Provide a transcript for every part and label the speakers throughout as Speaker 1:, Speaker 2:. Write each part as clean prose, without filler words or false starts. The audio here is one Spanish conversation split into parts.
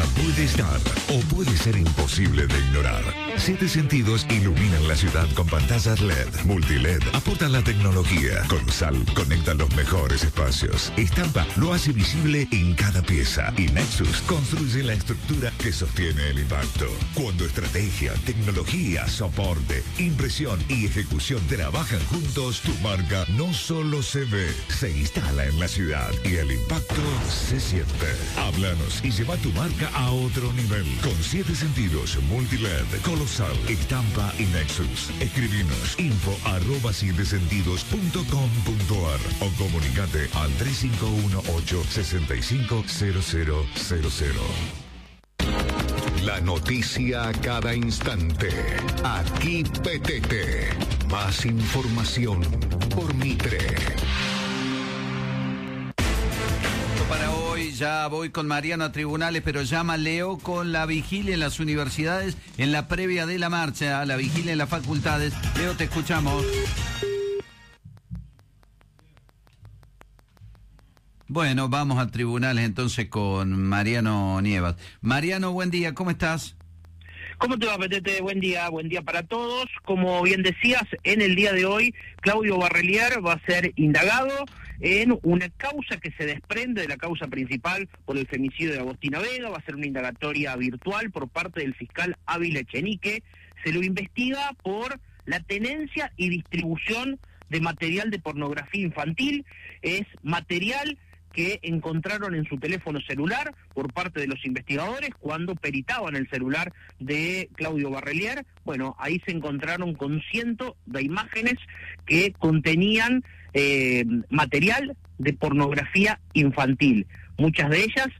Speaker 1: Puede estar o puede ser imposible de ignorar. 7 Sentidos iluminan la ciudad con pantallas LED, multiled, aportan la tecnología. Colosal conecta los mejores espacios. Estampa lo hace visible en cada pieza. Y Nexus construye la estructura que sostiene el impacto. Cuando estrategia, tecnología, soporte, impresión y ejecución trabajan juntos, tu marca no solo se ve, se instala en la ciudad y el impacto se siente. Háblanos y lleva tu marca a otro nivel. Con 7 Sentidos, multiled, Colosal, Estampa y Nexus. Escribinos info@7sentidos.com.ar o comunicate al 3518-650000. La noticia a cada instante. Aquí PTT. Más información por Mitre.
Speaker 2: Para hoy ya voy con Mariano a tribunales, pero llama Leo con la vigilia en las universidades en la previa de la marcha, la vigilia en las facultades. Leo, te escuchamos. Bueno, vamos a tribunales entonces con Mariano Nievas. Mariano, buen día, ¿cómo estás?
Speaker 3: ¿Cómo te va, Petete? Buen día para todos. Como bien decías, en el día de hoy, Claudio Barrelier va a ser indagado en una causa que se desprende de la causa principal por el femicidio de Agostina Vega. Va a ser una indagatoria virtual por parte del fiscal Ávila Echenique. Se lo investiga por la tenencia y distribución de material de pornografía infantil. Es material que encontraron en su teléfono celular por parte de los investigadores cuando peritaban el celular de Claudio Barrelier. Bueno, ahí se encontraron con cientos de imágenes que contenían material de pornografía infantil. Muchas de ellas,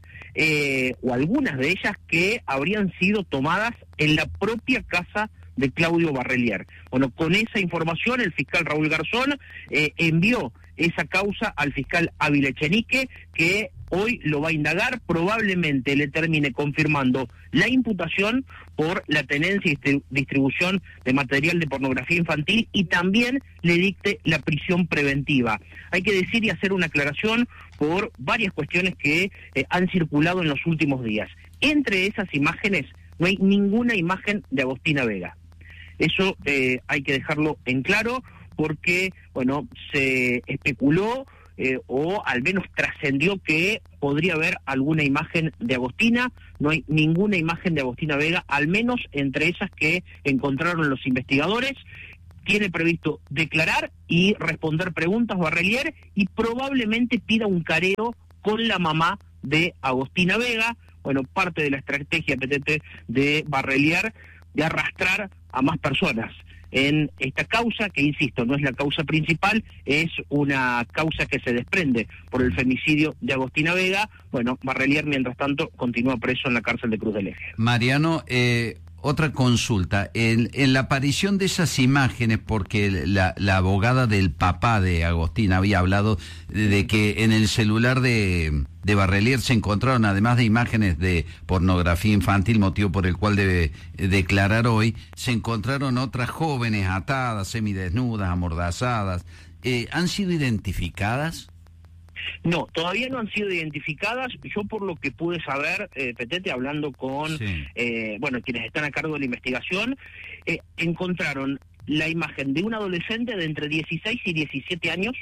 Speaker 3: o algunas de ellas, que habrían sido tomadas en la propia casa de Claudio Barrelier. Bueno, con esa información el fiscal Raúl Garzón envió esa causa al fiscal Ávila Echenique, que hoy lo va a indagar. Probablemente le termine confirmando la imputación por la tenencia y distribución de material de pornografía infantil y también le dicte la prisión preventiva. Hay que decir y hacer una aclaración por varias cuestiones que han circulado en los últimos días. Entre esas imágenes no hay ninguna imagen de Agostina Vega. Eso hay que dejarlo en claro, porque, bueno, se especuló o al menos trascendió que podría haber alguna imagen de Agostina. No hay ninguna imagen de Agostina Vega, al menos entre esas que encontraron los investigadores. Tiene previsto declarar y responder preguntas Barrelier y probablemente pida un careo con la mamá de Agostina Vega. Bueno, parte de la estrategia PTT de Barrelier de arrastrar a más personas en esta causa, que insisto, no es la causa principal, es una causa que se desprende por el femicidio de Agostina Vega. Bueno, Barrelier, mientras tanto, continúa preso en la cárcel de Cruz del Eje.
Speaker 2: Mariano, otra consulta. En la aparición de esas imágenes, porque la abogada del papá de Agostina había hablado de que en el celular de Barrelier se encontraron, además de imágenes de pornografía infantil, motivo por el cual debe declarar hoy, se encontraron otras jóvenes atadas, semidesnudas, amordazadas. ¿Han sido identificadas?
Speaker 3: No, todavía no han sido identificadas. Yo, por lo que pude saber, Petete, hablando con quienes están a cargo de la investigación, encontraron la imagen de un adolescente de entre 16 y 17 años,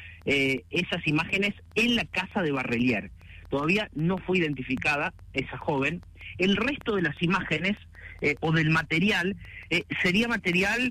Speaker 3: esas imágenes en la casa de Barrelier. Todavía no fue identificada esa joven. El resto de las imágenes o del material sería material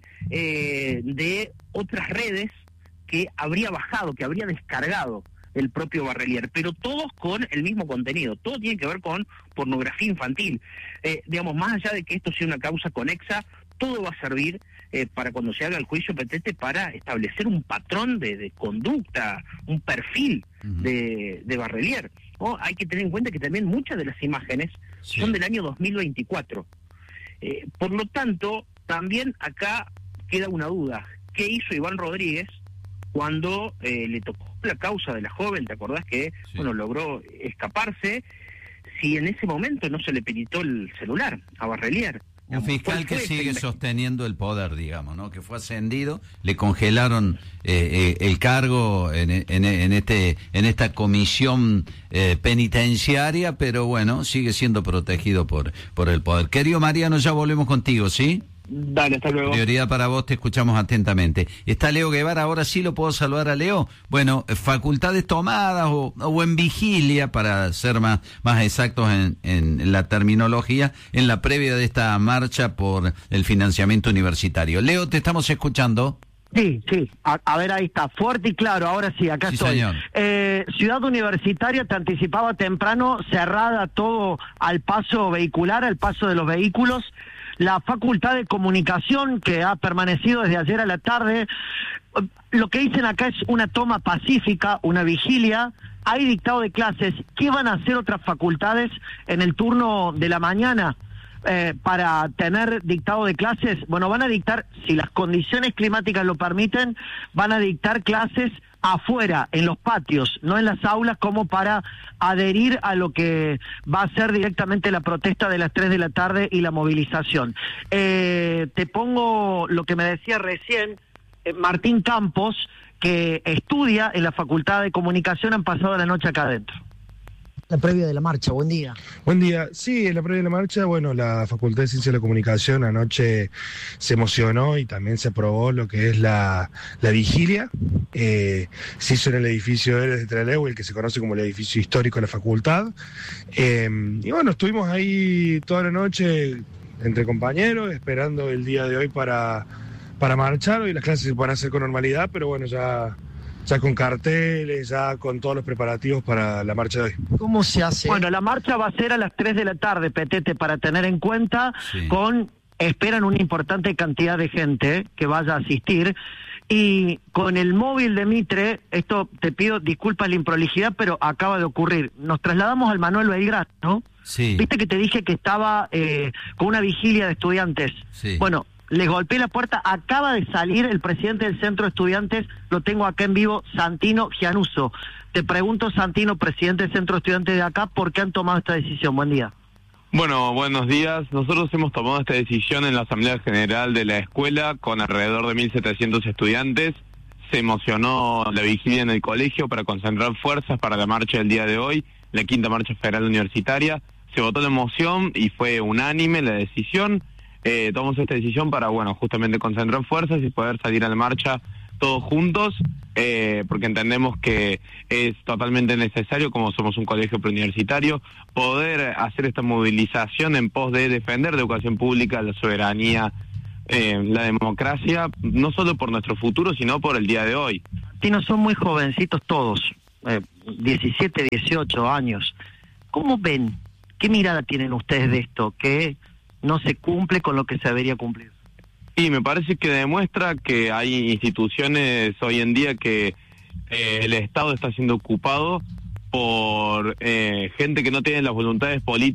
Speaker 3: de otras redes que habría bajado, que habría descargado el propio Barrelier, pero todos con el mismo contenido. Todo tiene que ver con pornografía infantil. Más allá de que esto sea una causa conexa, todo va a servir para cuando se haga el juicio petente para establecer un patrón de conducta, un perfil de Barrelier. Hay que tener en cuenta que también muchas de las imágenes son del año 2024. Por lo tanto, también acá queda una duda. ¿Qué hizo Iván Rodríguez cuando le tocó la causa de la joven? ¿Te acordás que logró escaparse? Si en ese momento no se le peritó el celular a Barrelier.
Speaker 2: Un fiscal que sigue sosteniendo el poder, digamos, ¿no? Que fue ascendido, le congelaron el cargo en esta comisión penitenciaria, pero bueno, sigue siendo protegido por el poder. Querido Mariano, ya volvemos contigo, ¿sí?
Speaker 3: Dale, hasta luego.
Speaker 2: Prioridad para vos, te escuchamos atentamente. Está Leo Guevara, ahora sí lo puedo saludar a Leo. Bueno, facultades tomadas o en vigilia, para ser más exactos en la terminología, en la previa de esta marcha por el financiamiento universitario. Leo, te estamos escuchando.
Speaker 4: Sí. A ver, ahí está, fuerte y claro, ahora sí, acá
Speaker 2: Sí,
Speaker 4: estoy.
Speaker 2: señor.
Speaker 4: Ciudad Universitaria, te anticipaba temprano, cerrada todo al paso vehicular, al paso de los vehículos. La Facultad de Comunicación, que ha permanecido desde ayer a la tarde, lo que dicen acá es una toma pacífica, una vigilia. Hay dictado de clases. ¿Qué van a hacer otras facultades en el turno de la mañana para tener dictado de clases? Bueno, van a dictar, si las condiciones climáticas lo permiten, van a dictar clases afuera, en los patios, no en las aulas, como para adherir a lo que va a ser directamente la protesta de las 3 de la tarde y la movilización. Te pongo lo que me decía recién Martín Campos, que estudia en la Facultad de Comunicación, han pasado la noche acá adentro.
Speaker 5: La previa de la marcha, buen día.
Speaker 6: Buen día. Sí, en la previa de la marcha, bueno, la Facultad de Ciencias de la Comunicación anoche se emocionó y también se aprobó lo que es la vigilia. Se hizo en el edificio Héroes de Trelew, el que se conoce como el edificio histórico de la facultad. Y bueno, estuvimos ahí toda la noche entre compañeros, esperando el día de hoy para marchar. Hoy las clases se van a hacer con normalidad, pero bueno, ya con carteles, ya con todos los preparativos para la marcha de hoy.
Speaker 5: ¿Cómo se hace?
Speaker 4: Bueno, la marcha va a ser a las 3 de la tarde, Petete, para tener en cuenta,
Speaker 2: Sí.
Speaker 4: Esperan una importante cantidad de gente que vaya a asistir, y con el móvil de Mitre, esto te pido disculpas la improlijidad, pero acaba de ocurrir. Nos trasladamos al Manuel Belgrano, ¿no?
Speaker 2: Sí.
Speaker 4: Viste que te dije que estaba con una vigilia de estudiantes.
Speaker 2: Sí.
Speaker 4: Bueno, les golpeé la puerta, acaba de salir el presidente del Centro de Estudiantes, lo tengo acá en vivo, Santino Gianuso. Te pregunto, Santino, presidente del Centro de Estudiantes de acá, ¿por qué han tomado esta decisión? Buen día.
Speaker 7: Bueno, buenos días. Nosotros hemos tomado esta decisión en la Asamblea General de la escuela con alrededor de 1.700 estudiantes. Se emocionó la vigilia en el colegio para concentrar fuerzas para la marcha del día de hoy, la 5ª Marcha Federal Universitaria. Se votó la moción y fue unánime la decisión. Tomamos esta decisión para, bueno, justamente concentrar fuerzas y poder salir a la marcha todos juntos, porque entendemos que es totalmente necesario, como somos un colegio preuniversitario, poder hacer esta movilización en pos de defender la educación pública, la soberanía, la democracia, no solo por nuestro futuro, sino por el día de hoy.
Speaker 4: Tino, son muy jovencitos todos, 17, 18 años. ¿Cómo ven? ¿Qué mirada tienen ustedes de esto? Que no se cumple con lo que se debería cumplir.
Speaker 7: Y me parece que demuestra que hay instituciones hoy en día que el Estado está siendo ocupado por gente que no tiene las voluntades políticas